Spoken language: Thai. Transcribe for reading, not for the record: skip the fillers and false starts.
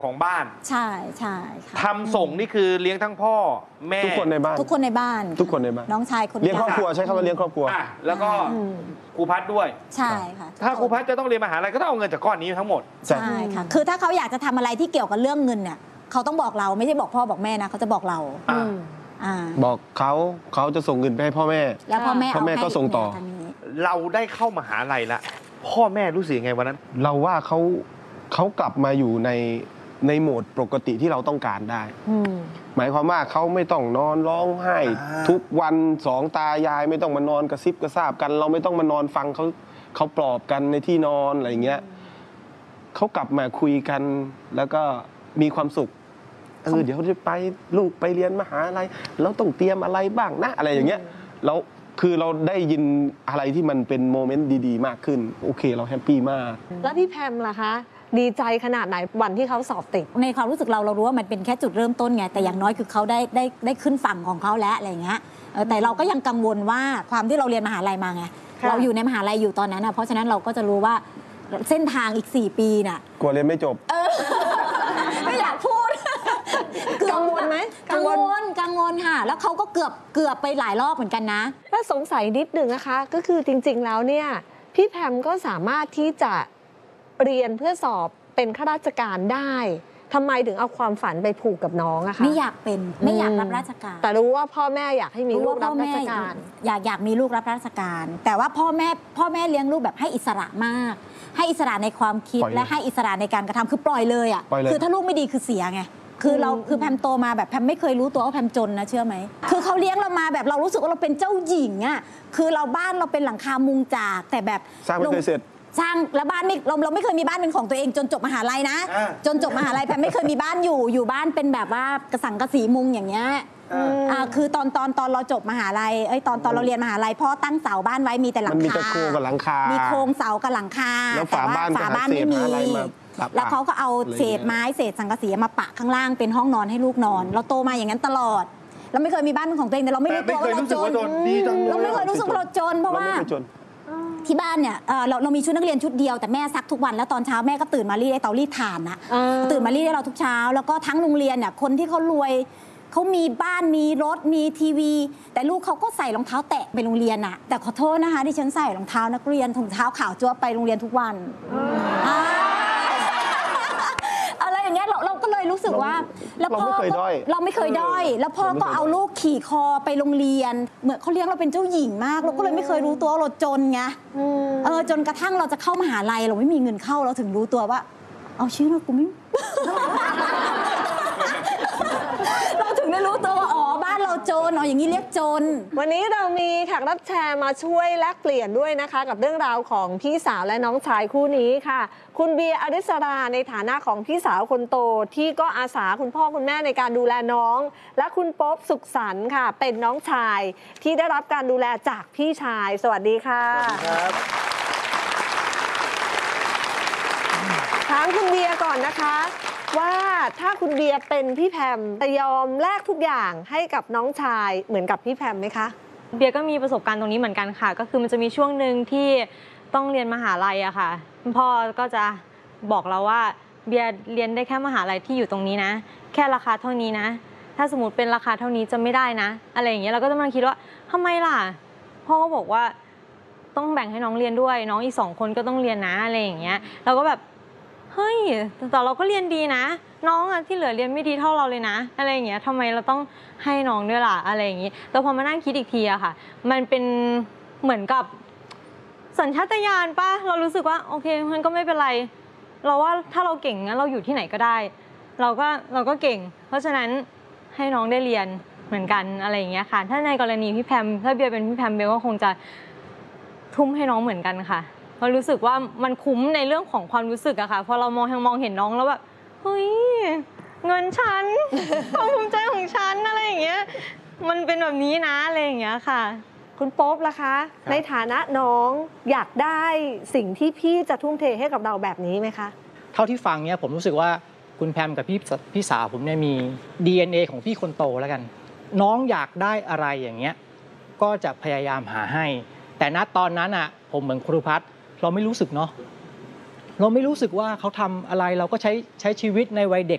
ของบ้านใช่ใช่ค่ะทำส่งนี่คือเลี้ยงทั้งพ่อแม่ทุกคนในบ้านทุกคนในบ้านทุกคนในบ้านน้องชายคนเลี้ยงครอบครัวใช้คำว่าเลี้ยงครอบครัวแล้วก็ครูพัดด้วยใช่ค่ะถ้าครูพัดจะต้องเรียนมหาลัยก็ต้องเอาเงินจากก้อนนี้ทั้งหมดใช่ค่ะคือถ้าเขาอยากจะทำอะไรที่เกี่ยวกับเรื่องเงินเนี่ยเขาต้องบอกเราไม่ใช่บอกพ่อบอกแม่นะเขาจะบอกเราบอกเขาจะส่งเงินไปให้พ่อแม่แล้วพ่อแม่ก็ส่งต่อเราได้เข้ามหาลัยละพ่อแม่รู้สึกยังไงวันนั้นเราว่าเขากลับมาอยู่ในโหมดปกติที่เราต้องการได้หมายความว่าเขาไม่ต้องนอนร้องไห้ทุกวันสองตายายไม่ต้องมานอนกระซิบกระซาบกัน เราไม่ต้องมานอนฟังเขาปลอบกันในที่นอนอะไรอย่างเงี้ยเขากลับมาคุยกันแล้วก็มีความสุขเดี๋ยวจะไปลูกไปเรียนมหาลัยเราต้องเตรียมอะไรบ้างนะอะไรอย่างเงี้ยแล้วคือเราได้ยินอะไรที่มันเป็นโมเมนต์ดีๆมากขึ้นโอเคเราแฮปปี้มากแล้วพี่แพมล่ะคะดีใจขนาดไหนวันที่เขาสอบติดในความรู้สึกเรารู้ว่ามันเป็นแค่จุดเริ่มต้นไงแต่อย่างน้อยคือเขาได้ขึ้นฝั่งของเขาแล้วอะไรเงี้ยแต่เราก็ยังกังวลว่าความที่เราเรียนมหาลัยมาไงเราอยู่ในมหาลัยอยู่ตอนนั้นเพราะฉะนั้นเราก็จะรู้ว่าเส้นทางอีก4 ปีน่ะกลัวเรียนไม่จบไม่อยากพูดกังวลไหมกังวลค่ะแล้วเขาก็เกือบไปหลายรอบเหมือนกันนะถ้าสงสัยนิดนึงนะคะก็คือจริงๆแล้วเนี่ยพี่แพมก็สามารถที่จะเรียนเพื่อสอบเป็นข้าราชการได้ทำไมถึงเอาความฝันไปผูกกับน้องอะคะไม่อยากเป็นไม่อยากรับราชการแต่รู้ว่าพ่อแม่อยากให้มีลูกรับราชการอยากมีลูกรับราชการแต่ว่าพ่อแม่เลี้ยงลูกแบบให้อิสระมากให้อิสระในความคิดและให้อิสระในการกระทำคือปล่อยเลยอะคือถ้าลูกไม่ดีคือเสียไงคือแพมโตมาแบบแพมไม่เคยรู้ตัวว่าแพมจนนะเชื่อไหมคือเขาเลี้ยงเรามาแบบเรารู้สึกว่าเราเป็นเจ้าหญิงอะคือบ้านเราเป็นหลังคามุงจากแต่แบบสร้างไม่เคยเสร็จสร้างแล้วบ้านเราไม่เคยมีบ้านเป็นของตัวเองจนจบมหาลัยนะจนจบมหาลัยแพมไม่เคยมีบ้านอยู่บ้านเป็นแบบว่ากระสังกระสีมุงอย่างเงี้ยคือตอนเราจบมหาลัยตอนเราเรียนมหาลัยพ่อตั้งเสาบ้านไว้มีแต่หลังคามันมีแต่โครงกับหลังคามีโครงเสากับหลังคาแล้วฝาบ้านไม่มีแล้วเขาก็เอาเศษไม้เศษสังกะสีมาปะข้างล่างเป็นห้องนอนให้ลูกนอนเราโตมาอย่างนั้นตลอดเราไม่เคยมีบ้านเป็นของตัวเองแต่เราไม่รู้ตัวว่าเราจนเราไม่เคยรู้สึกว่าเราจนเพราะว่าที่บ้านเนี่ยเรามีชุดนักเรียนชุดเดียวแต่แม่ซักทุกวันแล้วตอนเช้าแม่ก็ตื่นมารีดไอ้เตารีดถ่านนะตื่นมารีดให้เราทุกเช้าแล้วก็ทั้งโรงเรียนเนี่ยคนที่เขารวยเขามีบ้านมีรถมีทีวีแต่ลูกเขาก็ใส่รองเท้าแตะไปโรงเรียนอะแต่ขอโทษนะคะที่ฉันใส่รองเท้านักเรียนถุงเท้าขาวจั๊วไปโรงเรียนทุกวันอะไรอย่างเงี้ยเราก็เลยรู้สึกว่าแล้วพ่อเราไม่เคยด้อยแล้วพ่อก็เอาลูกขี่คอไปโรงเรียนเหมือนเขาเลี้ยงเราเป็นเจ้าหญิงมากเราก็เลยไม่เคยรู้ตัวเราจนไงจนกระทั่งเราจะเข้ามหาลัยเราไม่มีเงินเข้าเราถึงรู้ตัวว่าเอาชื่อเรากูไม่เราถึงได้รู้ตัวว่าบ้านเราจนอย่างนี้เรียกจนวันนี้เรามีแขกรับเชิญมาช่วยแลกเปลี่ยนด้วยนะคะกับเรื่องราวของพี่สาวและน้องชายคู่นี้ค่ะคุณเบียร์ อริสราในฐานะของพี่สาวคนโตที่ก็อาสาคุณพ่อคุณแม่ในการดูแลน้องและคุณโป๊ปสุขสันต์ค่ะเป็นน้องชายที่ได้รับการดูแลจากพี่ชายสวัสดีค่ะสวัสดีครับถามคุณเบียร์ก่อนนะคะว่าถ้าคุณเบียร์เป็นพี่แพมจะยอมแลกทุกอย่างให้กับน้องชายเหมือนกับพี่แพมไหมคะเบียร์ก็มีประสบการณ์ตรงนี้เหมือนกันค่ะก็คือมันจะมีช่วงหนึ่งที่ต้องเรียนมหาลัยอะค่ะคุณพ่อก็จะบอกเราว่าเบียร์เรียนได้แค่มหาลัยที่อยู่ตรงนี้นะแค่ราคาเท่านี้นะถ้าสมมติเป็นราคาเท่านี้จะไม่ได้นะอะไรอย่างเงี้ยเราก็จะมาคิดว่าทำไมล่ะพ่อก็บอกว่าต้องแบ่งให้น้องเรียนด้วยน้องอีก2 คนก็ต้องเรียนนะอะไรอย่างเงี้ยเราก็แบบเฮ้ยแต่เราก็เรียนดีนะน้องที่เหลือเรียนไม่ดีเท่าเราเลยนะอะไรอย่างเงี้ยทำไมเราต้องให้น้องด้วยล่ะอะไรอย่างงี้แต่พอมานั่งคิดอีกทีอะค่ะมันเป็นเหมือนกับสัญชาตญาณป่ะเรารู้สึกว่าโอเคมันก็ไม่เป็นไรเราว่าถ้าเราเก่งงั้นเราอยู่ที่ไหนก็ได้เราก็เก่งเพราะฉะนั้นให้น้องได้เรียนเหมือนกันอะไรอย่างเงี้ยค่ะถ้าในกรณีพี่แพมถ้าเบียร์เป็นพี่แพมเบียร์ก็คงจะทุ่มให้น้องเหมือนกันค่ะเรารู้สึกว่ามันคุ้มในเรื่องของความรู้สึกอะค่ะพอเรามองเห็นน้องแล้วแบบเฮ้ยเงินฉัน ความภูมิใจของฉันอะไรอย่างเงี้ยมันเป็นแบบนี้นะอะไรอย่างเงี้ยค่ะคุณโป๊ปล่ะคะในฐานะน้องอยากได้สิ่งที่พี่จะทุ่มเทให้กับเราแบบนี้ไหมคะเท่าที่ฟังเนี่ยผมรู้สึกว่าคุณแพมกับพี่สาวผมเนี่ยมี DNA ของพี่คนโตแล้วกันน้องอยากได้อะไรอย่างเงี้ยก็จะพยายามหาให้แต่ณตอนนั้นอ่ะผมเหมือนครูพัฒน์เราไม่รู้สึกเนาะเราไม่รู้สึกว่าเขาทำอะไรเราก็ใช้ชีวิตในวัยเด็ก